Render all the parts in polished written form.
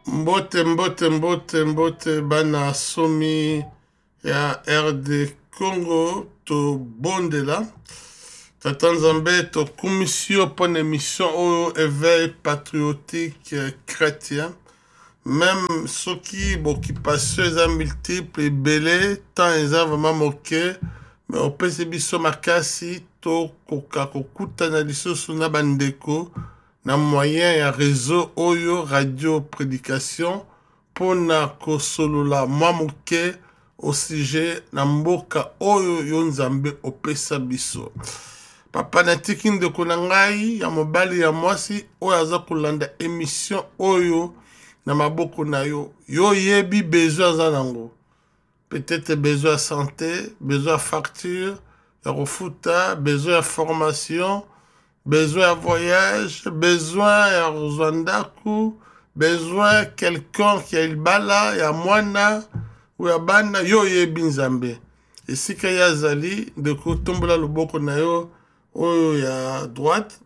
Mbote bana somi ya RD Congo to bondela tata nzambe to commission pour une émission au éveil patriotique chrétien même ceux qui occupation eza multiple et belé tant eza vraiment moqué mais on peut se biso makasi to koka kokutana lisusu na bandeko na moyen ya réseau oyo radio prédication pona kosolola mwa moke au sujet na mboka oyo yo nzambe opesa biso papa natiki ndeko na ngai ya mobali ya mwasi oyo aza kolanda émission oyo na maboko na yo yo yebi besoin aza nango peut-être besoin de santé besoin de facture ya kofuta besoin de formation besoin de voyage, besoin de Rwanda, besoin de quelqu'un qui a le bala, ya mwana, ou ya bana, yo ye binzambe. Et si kaya zali, de kotombola loboko na yo, oyo ya droite,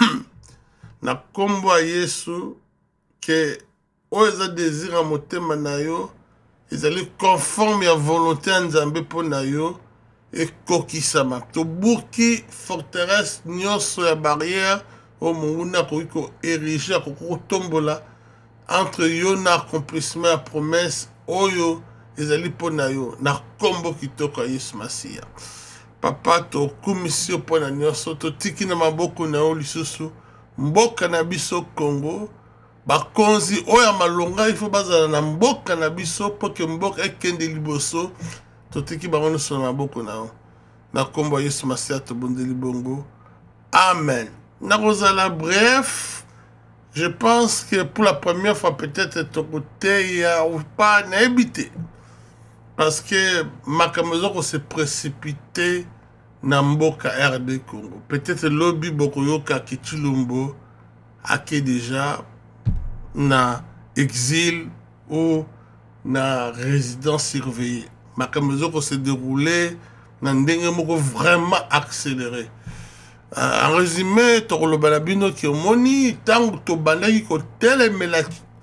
na kombo a Yesu, que oyo za désir a motema na yo, ezali conforme ya volonté ya nzambe po na yo, et kokisama to buki forteresse nyonso ya barrière o munguna ko ériger ko tombola entre yo na accomplissement ya promesse oyo ezali pona yo na kombo kitoko ya Yesu Masia papa to commission pona nyonso to tiki na maboko na yo lisusu mboka na biso Congo bakonzi oyo malonga ifo bazala na mboka na biso po ke mboka ekende liboso totiki bango sur maboko na na kombo Yesu Masia to bondeli bongo amen na rozala bref je pense que pour la première fois peut-être ton côté ya ou pas na habité parce que makambo ko se précipité na mboka RD Congo peut-être lobby boko yoka kitulumbo ake déjà na exil ou na résidence surveillée makambo ko se déroulé na ndenge moko vraiment accéléré en résumé to lo balabino ki omoni tango to bandaki ko telemela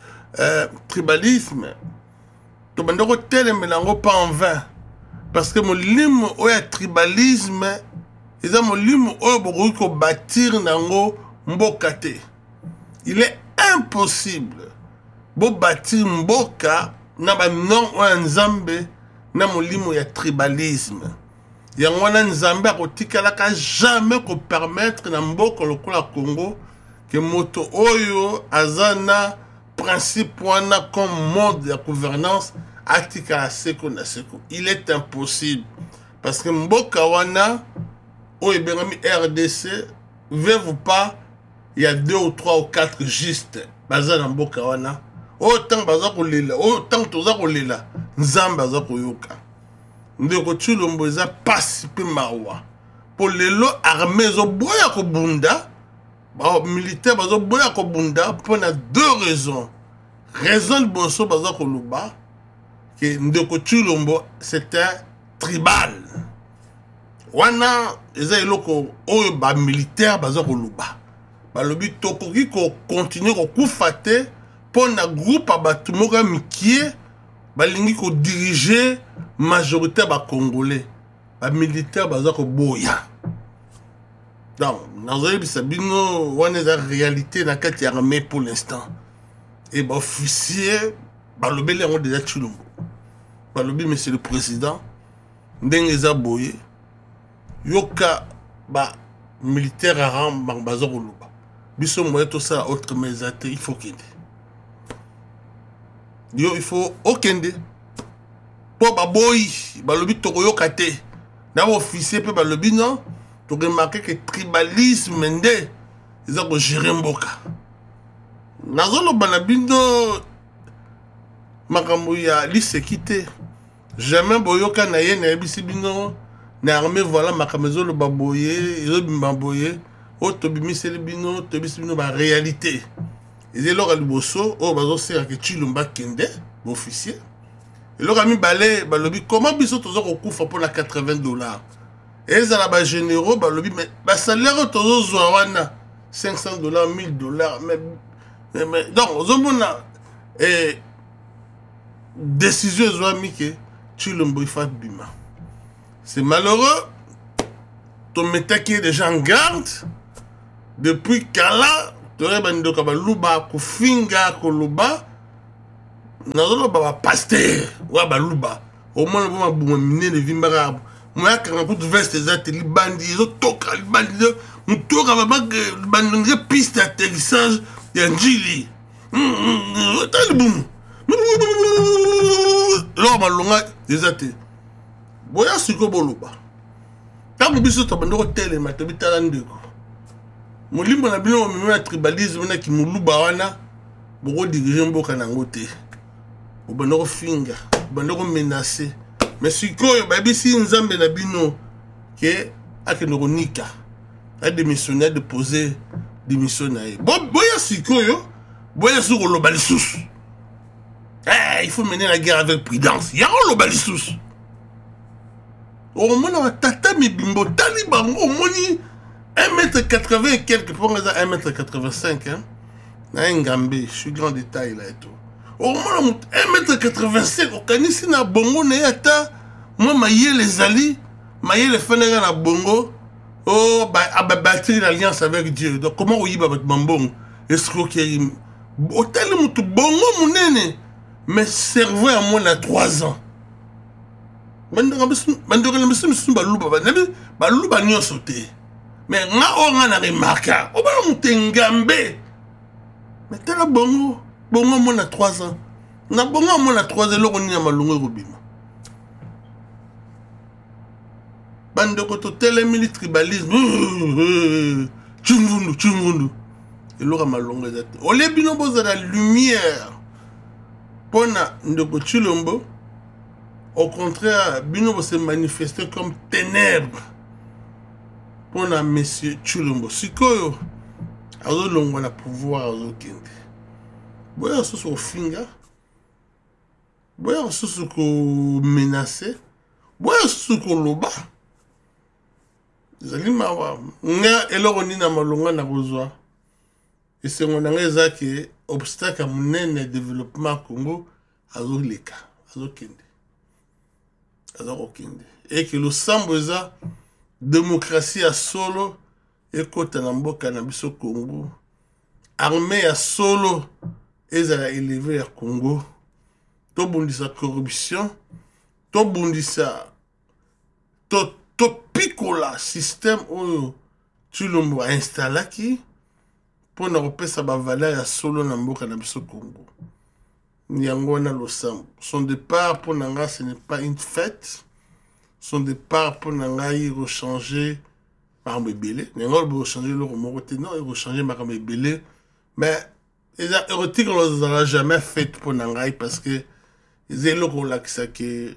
tribalisme to bandako telemela ngo pas en vain parce que molimo oya tribalisme eza molimo oyo bokoki ko bâtir nango mboka te il est impossible bo bâtir mboka na ba non oya nzambe na molimo ya tribalisme yango wana nzambe akotikalaka jamais ko permettre na mboka lokola Congo que moto oyo aza na principe wana comme mode ya gouvernance atikala seko na seko il est impossible parce que mboka wana oyo ebengami RDC veuve ou pas il y a 2 ou 3 ou 4 juste baza na mboka wana autant baza kolela autant toza kolela nzambe aza koyoka ndeko Tshilombo eza pasi pe mawa po lelo armée zo boya ko bunda ba militaire bazo boya ko bunda pour na 2 raisons raison de boso baza ko luba que ndeko Tshilombo c'était tribal wana eza eloko oyo ba militaire baza ko luba ba lobi tokoki ko continuer ko kufate pour na groupe abatu moko mikie balingi ko diriger majorité ba congolais ba militaire baza ko boya donc nazoyi bisabino wana eza réalité na kati ya armée pour l'instant et ba officier ba lobeli ngo déjà Tshilombo ba lobi monsieur le président ndenge eza boye yoka ba militaire aram baza ko luba biso moye to ça autre mesate il faut qu'il yo il faut okende po baboyi balobi tokoyoka te na officier pe balobi non to remarquer que tribalisme nde eza ko gérer mboka nazoloba na bino makambo ya lisekite jamais boyoka na ye na yebisi bino na armée voilà makambo ezoloba boye ezobima boye o tobimiseli bino tobisi bino ba réalité ezelo liboso o bazosera ke Tshilombo kende officier eloko mibale balobi comment biso tozo kokufa pour la $80 ezala ba généraux balobi mais ba salaire tozo zwa wana $500 $1000 mais donc ozomona Et décision ezwami ke Tshilombo ifa bima. C'est malheureux. Ton metaki déjà en garde. Depuis kala, tore bandoka baluba kufinga koluba. Nazoloba ba pasteur wa baluba. Au moins ba buma minene vimbara. Moi quand on veste ezate libandi zo toka libandi mutoka ba bandonge piste d'atterrissage ya njili. Talibum. Lo malonga ezate. Boya siko boluba. Tango biso to bandoko telema to bitala ndeko. Molimbo na bino na tribalisme na kimuluba wana boko diriger mboka nango te. Bandoko finga, bandoko menacer. Mais sikoyo babisi nzambe na bino ke akendoko nika. A démissionner de poser démission na ye. Boya sikoyo, boya siko loba lisusu. Il faut mener la guerre avec prudence. Ya loba lisusu. Au moins, tata mi bimbo taliban au moins 1m80 et quelques, pour 1m85, hein. Je suis grand détail là et tout. Au moins 1m85, au canisi na bongo ne yata, moi maïe les ali, maïe les fenêtres na bongo, oh bah bâtir l'alliance avec Dieu. Donc comment oui bah bambong, escroquerie, au tel moutou bongo mounene, mais cerveau à moi à 3 ans. Bandora misusu baluba nyonso te. Mais nga nga na remarka o ba mutengambe. Mais tala bongo mona 3 ans. Na bongo mona 3 ans loko ni na malungu robima. Bandoko to tele tribalisme. Chungundu. Et loko malungu ezate. Ole bino boza la lumière. Pona ndoko Tshilombo. Au contraire, Bino se manifester comme ténèbres pour la monsieur Tshilombo. Sikoyo, azo longo na pouvoir azo kende. Boya soso au finga, boya soso ko menacer, boya soso ko loba. Zali mawa, nga eloko ni na malonga na kozwa. Et c'est mon angeza que obstacle à mon développement Congo azo leka, azo kende. Et que le samboza démocratie à solo et kota na mboka na biso Congo armée à solo ezala élevé à Congo to bundisa corruption to bundisa to pikola système oyo Tshilombo a installaki pour na repesa ba valeur ya solo na mboka na biso Congo. Nyangona Losambo. Son départ pour Nanga, ce n'est pas une fête. Son départ pour Nanga, il va changer par Mébélé. Nanga, il va changer le Romoroté. Non, il va changer par Mébélé. Mais, les érotiques, on ne l'a jamais fait pour Nanga parce que les éloquents que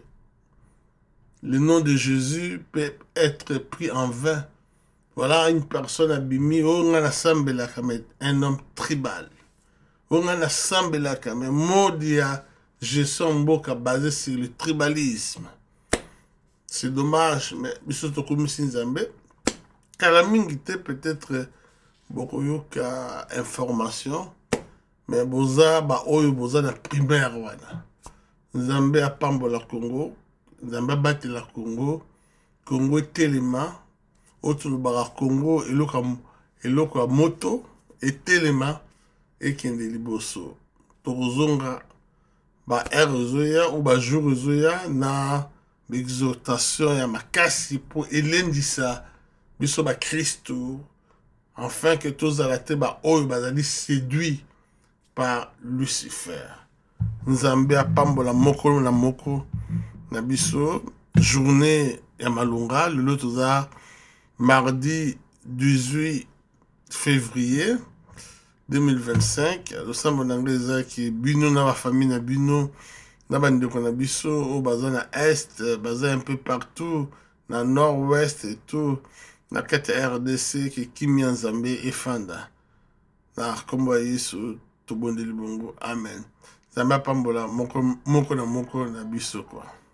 le nom de Jésus peut être pris en vain. Voilà une personne abîmée. On a un homme tribal. On a assemblé là quand même. Modia, gestion mboka basé sur le tribalisme. C'est dommage, mais surtout comme Sinzambe, Kalamingi peut-être beaucoup yoka information, mais boza ba oyo boza na primaire wana. Nzambe a pambo la Congo, Nzambe bate la Congo, Congo telema, autour bara Congo eloko moto et telema. Et kende liboso tozonga ba erozoya ou ba jurozoya na l'exhortation ya makasi pour elendisa biso ba Christo afin que tous alate ba oyo bazali séduit par Lucifer. Nzambe apambola moko na moko na biso journée ya malunga le toza mardi 18 février 2025, le sambo n'anglais qui bino na la famille na bino na bandeko na biso au bazin na est, bazin un peu partout na nord-ouest et tout na kati RDC qui kimia Nzambe et fanda na kombo Yesu to bondeli bongo amen. Nzambe pambola moko na biso quoi.